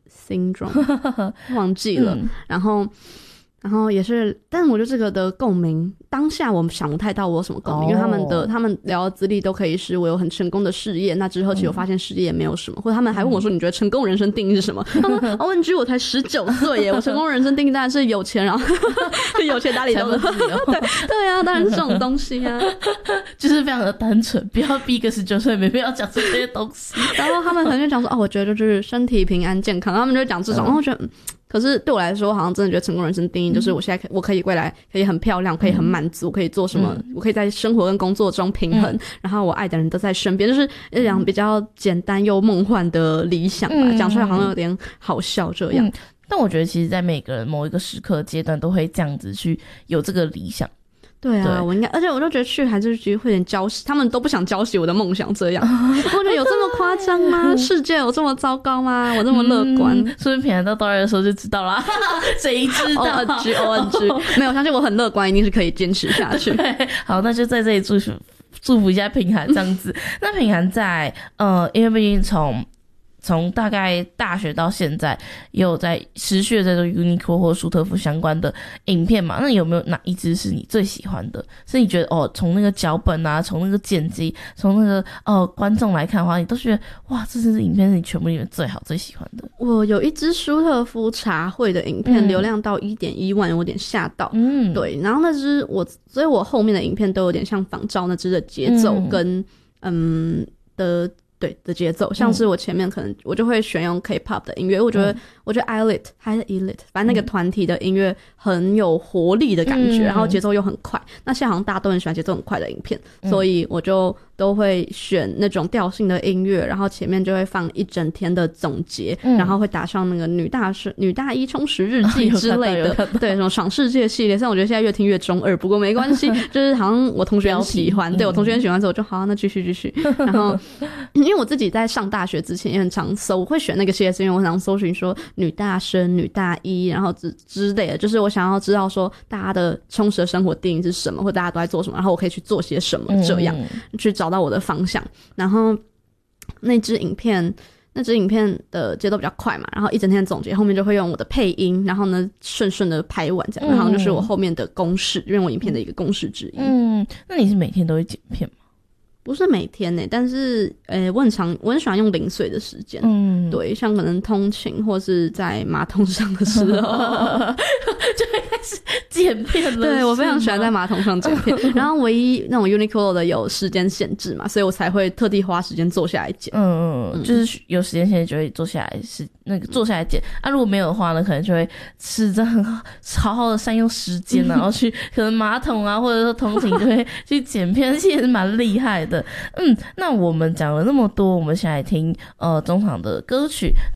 syndrome 忘记了，然后也是，但我觉得这个的共鸣，当下我想不太到我有什么共鸣，因为他们聊的资历都可以是我有很成功的事业，那之后其实我发现事业也没有什么，或者他们还问我说你觉得成功人生定义是什么？他们ONG 我才19岁耶，我成功人生定义当然是有钱，然后有钱打理都是对啊，当然是这种东西啊， 就是非常的单纯，不要逼一个19岁没必要讲这些东西。 然后他们可能就讲说我觉得就是身体平安健康，他们就讲这种，然后我觉得可是对我来说，好像真的觉得成功人生定义就是我现在我可以未来可以很漂亮，可以很满足，可以做什么，我可以在生活跟工作中平衡，然后我爱的人都在身边，就是一种比较简单又梦幻的理想吧。讲出来好像有点好笑这样。 但我觉得其实在每个人某一个时刻阶段都会这样子去有这个理想。 对啊，我应该，而且我就觉得去还是觉得会有点浇熄，他们都不想浇熄我的梦想这样。我觉得有这么夸张吗？世界有这么糟糕吗？我这么乐观？ 是不是平常到大二的时候就知道啦？谁知道 ？ONG 没有，相信我很乐观，一定是可以坚持下去。 好，那就在这里祝福一下品涵这样子。那品涵在因为毕竟从大概大学到现在也有在持续的在做 Uniqlo 或舒特夫相关的影片嘛，那有没有哪一支是你最喜欢的，是你觉得从那个脚本啊，从那个剪辑，从那个观众来看的话，你都觉得哇这支影片是你全部里面最好最喜欢的？我有一支舒特夫茶会的影片，流量到 1.1 万，有点吓到。对，然后那支所以我后面的影片都有点像仿照那支的节奏跟的节奏，像是我前面可能我就会选用 K-pop 的音乐，我觉得 ELIT 还是 ELIT， 反正那个团体的音乐很有活力的感觉，然后节奏又很快。那现在好像大家都很喜欢节奏很快的影片，所以我就都会选那种调性的音乐，然后前面就会放一整天的总结，然后会打上那个女大一充实日记之类的，对，什么爽世界系列。像我觉得现在越听越中二，不过没关系，就是好像我同学很喜欢，对我同学很喜欢的时候，我就好，那继续。然后因为我自己在上大学之前也很常搜，我会选那个系列是因为我想搜寻说女大生、女大一，然后之类的，就是我想要知道说大家的充实的生活定义是什么，或大家都在做什么，然后我可以去做些什么，这样去找到我的方向。然后那支影片的节奏比较快嘛，然后一整天的总结后面就会用我的配音，然后呢顺的拍完这样，然后就是我后面的公式，因为我影片的一个公式之一。 那你是每天都会剪片吗？ 不是每天欸，但是我很喜欢用零碎的时间，对，像可能通勤或是在马桶上的时候就会开始剪片了。 对，我非常喜欢在马桶上剪片然后唯一那种 Uniqlo 的有时间限制嘛，所以我才会特地花时间坐下来剪。就是有时间限制就会坐下来剪啊，如果没有的话呢，可能就会是这样好好的善用时间然后去可能马桶啊或者说通勤就会去剪片，其实也是蛮厉害的。那我们讲了那么多，我们现在听中场的歌曲，